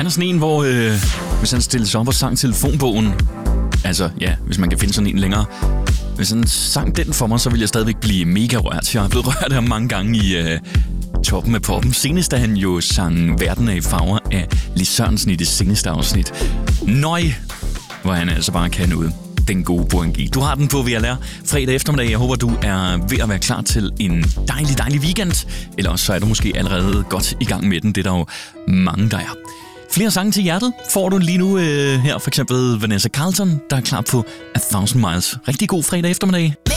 Han er sådan en, hvor hvis han stiller sig op og sang telefonbogen, altså ja, hvis man kan finde sådan en længere, hvis han sang den for mig, så ville jeg stadigvæk blive mega rørt. Jeg er blevet rørt af mange gange i toppen af poppen. Senest da han jo sang Verden er i farver af Lis Sørensen i det seneste afsnit. Nøj, hvor han altså bare kan ud. Den gode Boangi. Du har den på VLR fredag eftermiddag. Jeg håber, du er ved at være klar til en dejlig weekend. Eller også så er du måske allerede godt i gang med den. Det er der jo mange, der er. Flere sange til hjertet får du lige nu her. For eksempel Vanessa Carlton, der er klar på 1000 Miles. Rigtig god fredag eftermiddag.